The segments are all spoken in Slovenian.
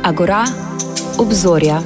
Agora, obzorja.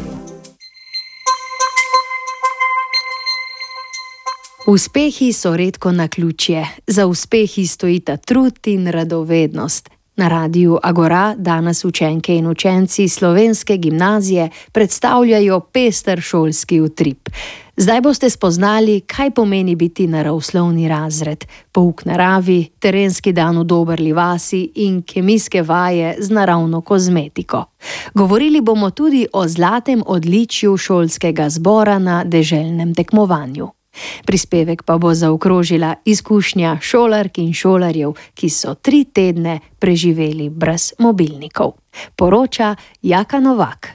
Uspehi so redko naključje, za uspehi stojita trud in radovednost. Na Radiu Agora danes učenke in učenci Slovenske gimnazije predstavljajo pester šolski utrip. Zdaj boste spoznali, kaj pomeni biti naravoslovni razred, pouk naravi, terenski dan v Doberli vasi in kemijske vaje z naravno kozmetiko. Govorili bomo tudi o zlatem odličju šolskega zbora na deželnem tekmovanju. Prispevek pa bo zaokrožila izkušnja šolark in šolarjev, ki so 3 tedne preživeli brez mobilnikov. Poroča Jaka Novak.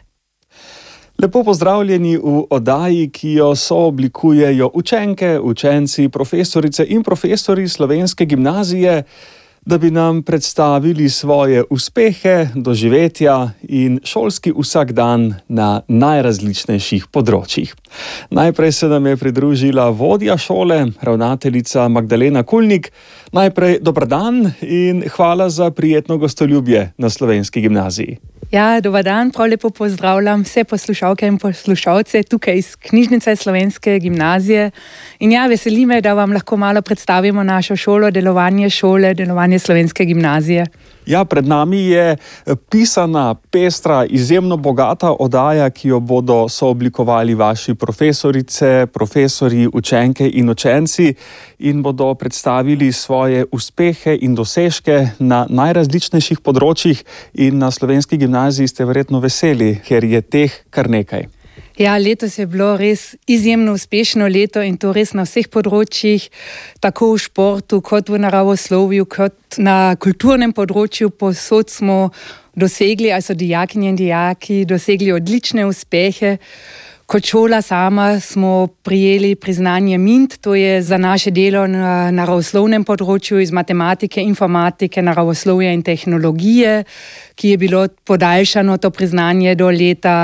Lepo pozdravljeni v oddaji, ki jo sooblikujejo učenke, učenci, profesorice in profesori Slovenske gimnazije, da bi nam predstavili svoje uspehe, doživetja in šolski vsakdan na najrazličnejših področjih. Najprej se nam je pridružila vodja šole, ravnateljica Magdalena Kulnik. Najprej dober dan in hvala za prijetno gostoljubje na Slovenski gimnaziji. Ja, dober dan, prav lepo pozdravljam vse poslušalke in poslušalce tukaj iz knjižnice Slovenske gimnazije. In ja, veseli me, da vam lahko malo predstavimo našo šolo, delovanje šole, delovanje Slovenske gimnazije. Ja, pred nami je pisana, pestra, izjemno bogata oddaja, ki jo bodo sooblikovali vaši profesorice, profesori, učenke in učenci in bodo predstavili svoje uspehe in dosežke na najrazličnejših področjih in na Slovenski gimnaziji ste verjetno veseli, ker je teh kar nekaj. Ja, letos je bilo res izjemno uspešno leto in to res na vseh področjih, tako v športu, kot v naravoslovju, kot na kulturnem področju. Povsod smo dosegli, also dijakinje in dijaki, dosegli odlične uspehe. Kot šola sama smo prijeli priznanje MINT, to je za naše delo na naravoslovnem področju iz matematike, informatike, naravoslovja in tehnologije, ki je bilo podaljšano to priznanje do leta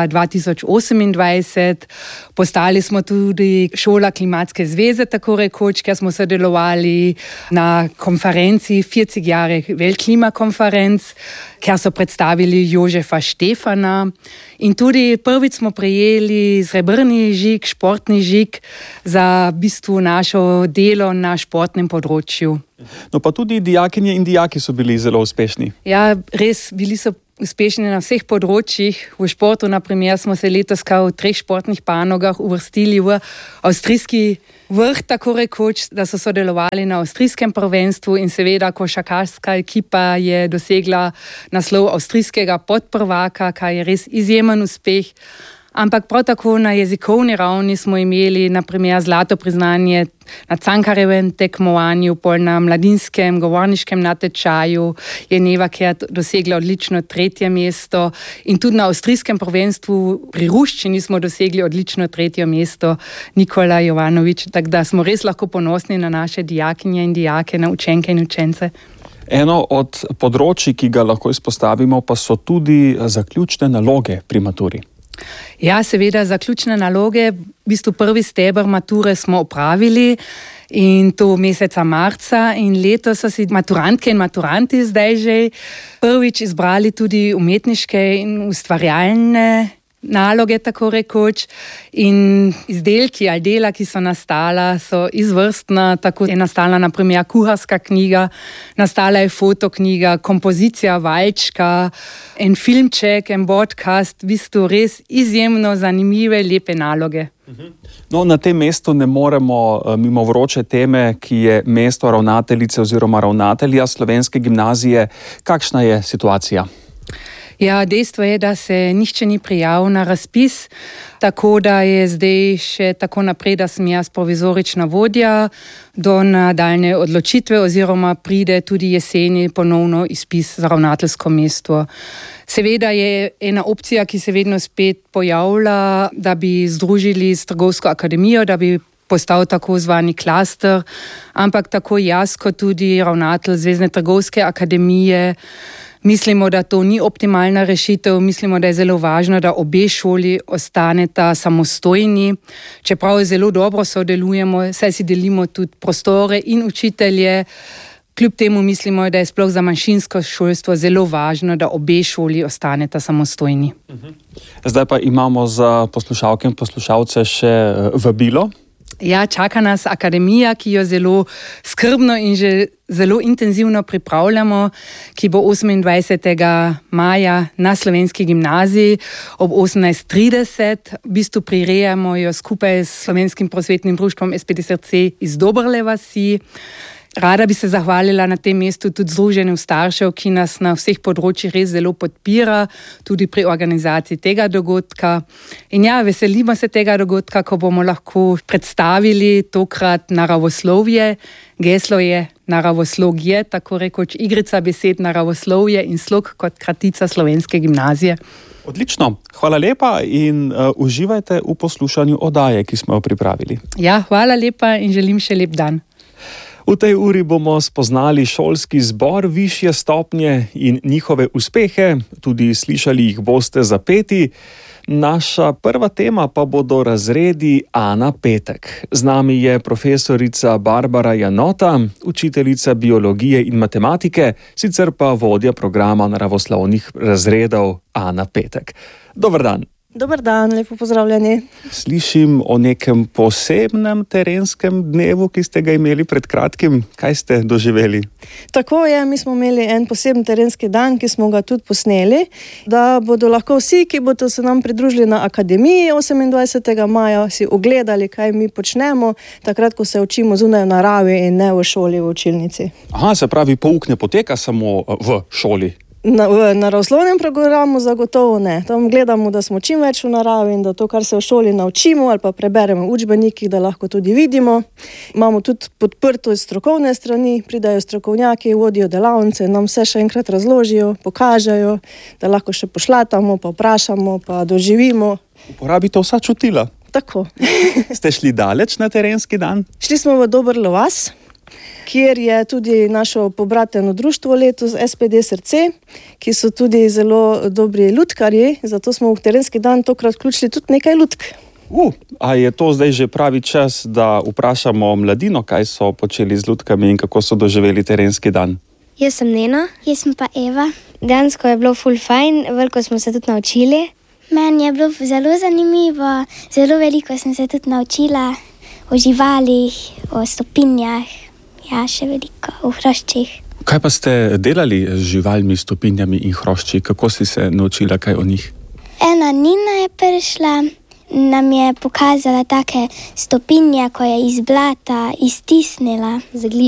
2028. Postali smo tudi šola klimatske zveze, tako rekoč, ker smo sodelovali na konferenci 40 Jahre Weltklimakonferenz, ker so predstavili Jožefa Štefana. In tudi prvič smo prejeli srebrni žig, športni žig za bistvu našo delo na športnem področju. No pa tudi dijakinje in dijaki so bili zelo uspešni. Ja, res, bili so uspešni na vseh področjih. V športu, na primer, smo se letos v 3 športnih panogah uvrstili v avstrijski vrh, tako rekoč, da so sodelovali na avstrijskem prvenstvu in seveda košarkarska ekipa je dosegla naslov avstrijskega podprvaka, kar je res izjemen uspeh. Ampak prav tako na jezikovni ravni smo imeli na primer zlato priznanje na Cankarjevem tekmovanju, pol na mladinskem govorniškem natečaju je Neva Kert dosegla odlično 3. mesto in tudi na avstrijskem prvenstvu pri ruščini smo dosegli odlično 3. mesto Nikola Jovanovič, tako da smo res lahko ponosni na naše dijakinje in dijake, na učenke in učence. Eno od področji, ki ga lahko izpostavimo, pa so tudi zaključne naloge pri maturi. Ja, seveda, zaključne naloge, v bistvu prvi steber mature smo opravili in to meseca marca in letos so si maturantke in maturanti zdaj že prvič izbrali tudi umetniške in ustvarjalne naloge, tako rekoč, in izdelki ali dela, ki so nastala, so izvrstna, tako je nastala na primer kuharska knjiga, nastala je fotoknjiga, kompozicija valčka, en filmček, en podcast, v bistvu res izjemno zanimive, lepe naloge. No, na tem mestu ne moremo mimo vroče teme, ki je mesto ravnateljice oziroma ravnatelja Slovenske gimnazije. Kakšna je situacija? Ja, dejstvo je, da se nihče ni prijavil na razpis, tako da je zdaj še tako naprej, da sem jaz provizorična vodja do nadaljne odločitve oziroma pride tudi jeseni ponovno izpis za ravnateljsko mesto. Seveda je ena opcija, ki se vedno spet pojavlja, da bi združili s Trgovsko akademijo, da bi postal tako zvani klaster, ampak tako jaz kot tudi ravnatelj Zvezne trgovske akademije mislimo, da to ni optimalna rešitev, mislimo, da je zelo važno, da obe šoli ostaneta samostojni, čeprav zelo dobro sodelujemo, saj si delimo tudi prostore in učitelje. Kljub temu mislimo, da je sploh za manjšinsko šolstvo zelo važno, da obe šoli ostaneta samostojni. Zdaj pa imamo za poslušalke in poslušalce še vabilo. Ja, čaka nas akademija, ki jo zelo skrbno in že zelo intenzivno pripravljamo, ki bo 28. maja na Slovenski gimnaziji ob 18:30. V bistvu prirejamo jo skupaj s Slovenskim prosvetnim društvom SPD Srce iz Dobrle vasi. Rada bi se zahvalila na tem mestu tudi Združenju staršev, ki nas na vseh področjih res zelo podpira, tudi pri organizaciji tega dogodka. In ja, veselimo se tega dogodka, ko bomo lahko predstavili tokrat naravoslovje. Geslo je naravoslovje, tako rekoč igrica besed naravoslovje in slog kot kratica Slovenske gimnazije. Odlično, hvala lepa in uživajte v poslušanju oddaje, ki smo jo pripravili. Ja, hvala lepa in želim še lep dan. V tej uri bomo spoznali šolski zbor višje stopnje in njihove uspehe, tudi slišali jih boste zapeti. Naša prva tema pa bodo razredi A na petek. Z nami je profesorica Barbara Janota, učiteljica biologije in matematike, sicer pa vodja programa naravoslovnih razredov A na petek. Dober dan. Dober dan, lepo pozdravljeni. Slišim o nekem posebnem terenskem dnevu, ki ste ga imeli pred kratkim. Kaj ste doživeli? Tako je, mi smo imeli en poseben terenski dan, ki smo ga tudi posneli, da bodo lahko vsi, ki bodo se nam pridružili na akademiji 28. maja, si ogledali, kaj mi počnemo, takrat, ko se učimo zunaj v naravi in ne v šoli, v učilnici. Aha, se pravi, pouk ne poteka samo v šoli. V naravoslovnem programu zagotovo ne. Tam gledamo, da smo čim več v naravi in da to, kar se v šoli naučimo ali pa preberemo v učbenikih, da lahko tudi vidimo. Imamo tudi podprto iz strokovne strani, pridajo strokovnjaki, vodijo delavnice, nam vse še enkrat razložijo, pokažejo, da lahko še pošlatamo, pa vprašamo, pa doživimo. Uporabite vsa čutila. Tako. Ste šli daleč na terenski dan? Šli smo v Dobrlo vas, kjer je tudi našo pobrateno društvo letos SPD Srce, ki so tudi zelo dobri lutkarji, zato smo v terenski dan tokrat vključili tudi nekaj lutk. A je to zdaj že pravi čas, da vprašamo mladino, kaj so počeli z lutkami in kako so doživeli terenski dan? Jaz sem Nena. Jaz sem pa Eva. Dansko je bilo ful fajn, veliko smo se tudi naučili. Meni je bilo zelo zanimivo, zelo veliko sem se tudi naučila o živalih, o stopinjah. Ja, še veliko v hroščih. Kaj pa ste delali z živalmi, stopinjami in hrošči? Kako si se naučila kaj o njih? Ena Nina je prišla, nam je pokazala take stopinje, ko je iz blata iztisnila.